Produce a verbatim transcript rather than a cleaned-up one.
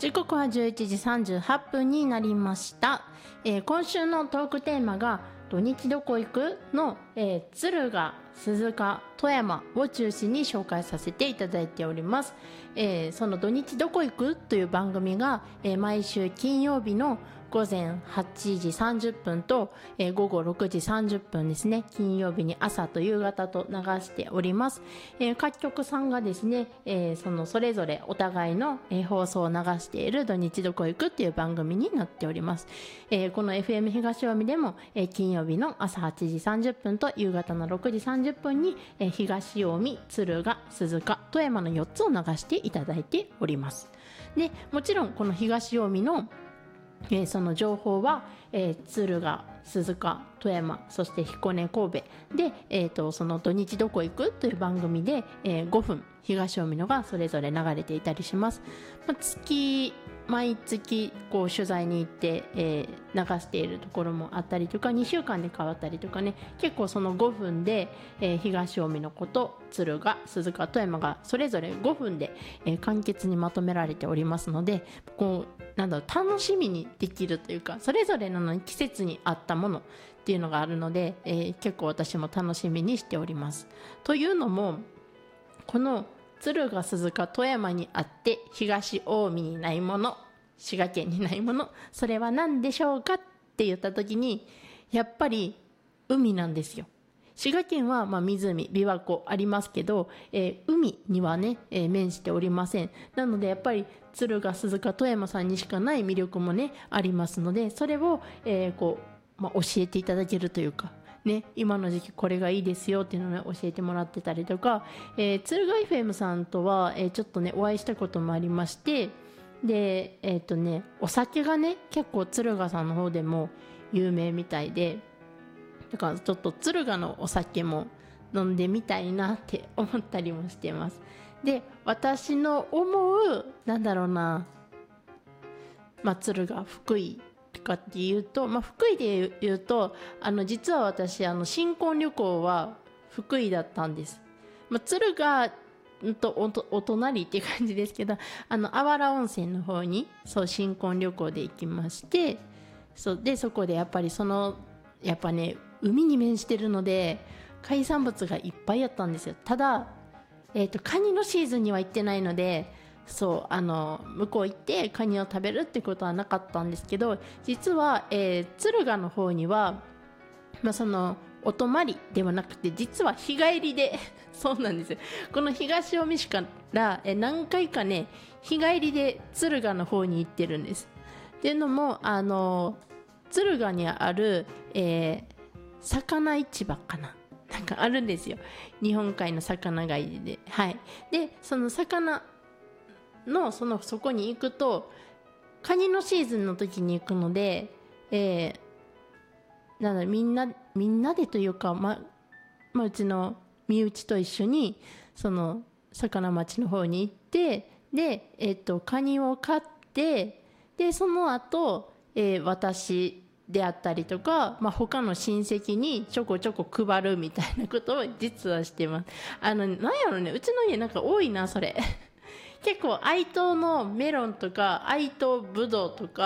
時刻はじゅういちじさんじゅうはっぷんになりました。えー、今週のトークテーマが土日どこ行くの、えー、敦賀、鈴鹿、富山を中心に紹介させていただいております。えー、その土日どこ行くという番組が、えー、毎週金曜日の午前はちじさんじゅっぷんと、えー、午後ろくじさんじゅっぷんですね。金曜日に朝と夕方と流しております。えー、各局さんがですね、えー、そのそれぞれお互いの、えー、放送を流している土日どこ行くっていう番組になっております。えー、この エフエム 東近江でも、えー、金曜日の朝はちじさんじゅっぷんと夕方のろくじさんじゅっぷんに、えー、東近江、敦賀、鈴鹿、富山のよっつを流していただいております。で、もちろんこの東近江のえー、その情報は、えー、敦賀、鈴鹿、富山、そして彦根、神戸で、えーと、その土日どこ行くという番組で、えー、ごふん東近江のがそれぞれ流れていたりします。まあ、月毎月こう取材に行って、えー、流しているところもあったりとか、にしゅうかんで変わったりとかね、結構そのごふんで、えー、東近江のこと敦賀、鈴鹿、富山がそれぞれごふんで、えー、簡潔にまとめられておりますので、こうなんだろう、楽しみにできるというか、それぞれの季節に合ったものっていうのがあるので、えー、結構私も楽しみにしております。というのも、この敦賀、鈴鹿、富山にあって東近江にないもの、滋賀県にないもの、それは何でしょうかって言った時に、やっぱり海なんですよ。滋賀県はまあ湖、琵琶湖ありますけど、えー、海にはね、えー、面しておりません。なのでやっぱり敦賀、鈴鹿、富山さんにしかない魅力もねありますので、それを、えー、こう、まあ、教えていただけるというかね、今の時期これがいいですよっていうのを、ね、教えてもらってたりとか、えー、敦賀 エフエム さんとは、えー、ちょっとねお会いしたこともありまして、でえっ、ー、とねお酒がね結構敦賀さんの方でも有名みたいで、だからちょっと敦賀のお酒も飲んでみたいなって思ったりもしてます。で、私の思うなんだろうな、まあ敦賀、福井かっていうと、まあ、福井で言うと、あの実は私あの新婚旅行は福井だったんです。まあ、敦賀と お, お隣っていう感じですけど、あのあわら温泉の方にそう新婚旅行で行きまして、そうでそこでやっぱりそのやっぱね海に面してるので海産物がいっぱいあったんですよ。ただ、えーと、カニのシーズンには行ってないので、そうあの向こう行ってカニを食べるってことはなかったんですけど、実は、えー、敦賀の方には、まあ、そのお泊まりではなくて実は日帰りでそうなんですよ。この東近江市から、えー、何回かね日帰りで敦賀の方に行ってるんです。っていうのもあの敦賀にある、えー、魚市場かななんかあるんですよ。日本海の魚街で、はい。でその魚のそのそこに行くとカニのシーズンの時に行くので、えー、なんだみんなみんなでというか、ままあ、うちの身内と一緒にその魚町の方に行って、で、えー、とカニを買って、でその後、えー、私であったりとか、まあ、他の親戚にちょこちょこ配るみたいなことを実はしてます。あのなんやろね、うちの家なんか多いなそれ結構愛桃のメロンとか愛桃ぶどうとか